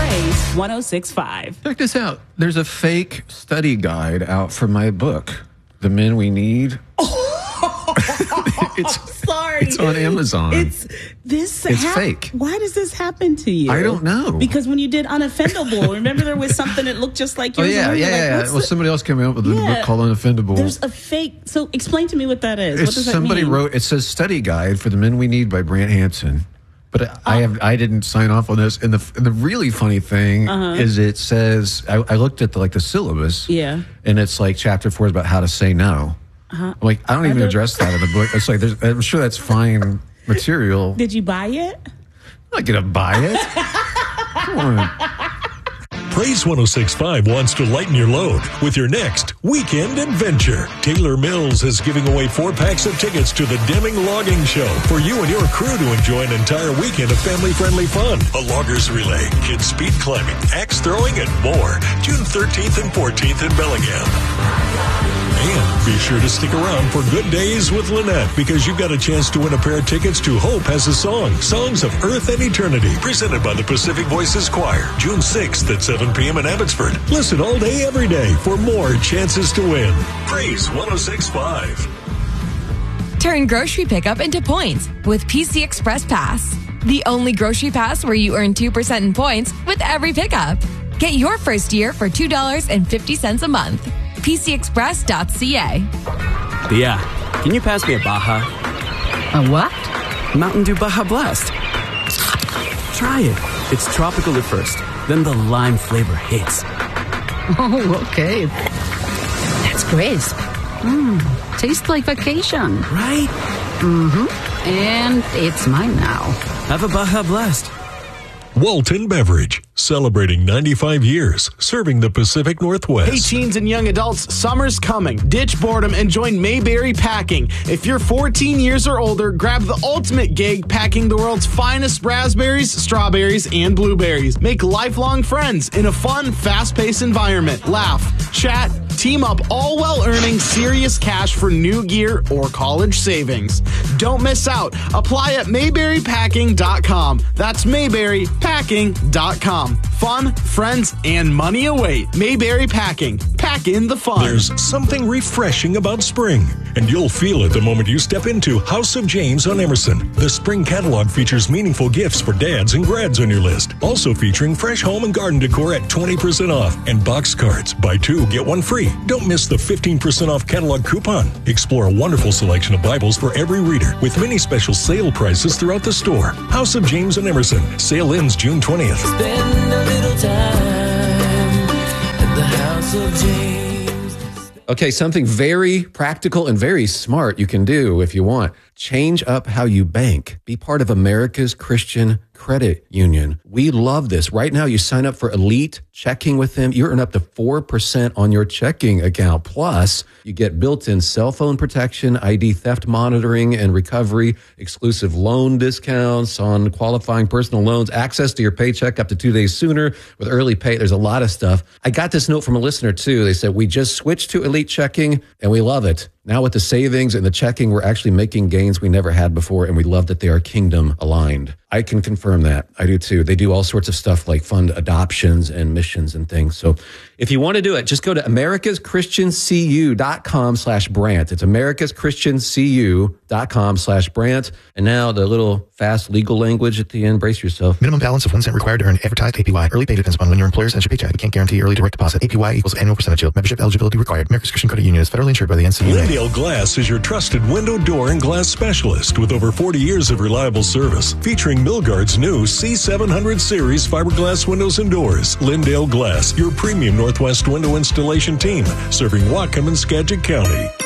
Praise 106.5. Check this out. There's a fake study guide out for my book, The Men We Need. Sorry. It's on Amazon. It's fake. Why does this happen to you? I don't know. Because when you did Unoffendable, remember there was something that looked just like yours? Yeah. Well, somebody else came out with a book called Unoffendable. There's a fake. So explain to me what that is. What does that somebody mean? wrote. It says Study Guide for the Men We Need by Brant Hansen. But I didn't sign off on this. And the really funny thing is it says, I looked at the syllabus. Yeah. And it's like chapter 4 is about how to say no. I'm like, I don't even address that in the book. It's like, I'm sure that's fine material. Did you buy it? I'm not going to buy it. Come on. Praise 106.5 wants to lighten your load with your next weekend adventure. Taylor Mills is giving away 4 packs of tickets to the Deming Logging Show for you and your crew to enjoy an entire weekend of family-friendly fun. A loggers relay, kids speed climbing, axe throwing, and more. June 13th and 14th in Bellingham. And be sure to stick around for Good Days with Lynette, because you've got a chance to win a pair of tickets to Hope Has a Song, Songs of Earth and Eternity, presented by the Pacific Voices Choir, June 6th at 7 p.m. in Abbotsford. Listen all day, every day for more chances to win. Praise 106.5. Turn grocery pickup into points with PC Express Pass. The only grocery pass where you earn 2% in points with every pickup. Get your first year for $2.50 a month. PCExpress.ca. Yeah, can you pass me a Baja? A what? Mountain Dew Baja Blast. Try it. It's tropical at first, then the lime flavor hits. Oh, okay. That's crisp. Tastes like vacation. Right? Mm-hmm. And it's mine now. Have a Baja Blast. Walton Beverage, celebrating 95 years, serving the Pacific Northwest. Hey, teens and young adults, summer's coming. Ditch boredom and join Mayberry Packing. If you're 14 years or older, grab the ultimate gig packing the world's finest raspberries, strawberries, and blueberries. Make lifelong friends in a fun, fast-paced environment. Laugh, chat, team up, all while earning serious cash for new gear or college savings. Don't miss out. Apply at mayberrypacking.com. That's mayberrypacking.com. Fun, friends, and money await. Mayberry Packing. Pack in the fun. There's something refreshing about spring, and you'll feel it the moment you step into House of James on Emerson. The spring catalog features meaningful gifts for dads and grads on your list. Also featuring fresh home and garden decor at 20% off and box cards. Buy 2, get 1 free. Don't miss the 15% off catalog coupon. Explore a wonderful selection of Bibles for every reader with many special sale prices throughout the store. House of James on Emerson. Sale ends June 20th. Spend a little time at the House of James. Okay, something very practical and very smart you can do if you want. Change up how you bank. Be part of America's Christian Credit Union. We love this. Right now, you sign up for Elite Checking with them. You earn up to 4% on your checking account. Plus, you get built-in cell phone protection, ID theft monitoring and recovery, exclusive loan discounts on qualifying personal loans, access to your paycheck up to 2 days sooner with early pay. There's a lot of stuff. I got this note from a listener, too. They said, we just switched to Elite Checking, and we love it. Now with the savings and the checking, we're actually making gains we never had before, and we love that they are kingdom aligned. I can confirm that. I do too. They do all sorts of stuff like fund adoptions and missions and things. So if you want to do it, just go to americaschristiancu.com/Brant. It's americaschristiancu.com/Brant. And now the little fast legal language at the end. Brace yourself. Minimum balance of 1 cent required to earn advertised APY. Early pay depends upon when your employer sends your paycheck. We can't guarantee early direct deposit. APY equals annual percentage yield. Membership eligibility required. America's Christian Credit Union is federally insured by the NCUA. Lindale Glass is your trusted window, door, and glass specialist with over 40 years of reliable service. Featuring Milgard's new C700 series fiberglass windows and doors. Lindale Glass, your premium Northwest window installation team, serving Whatcom and Skagit County.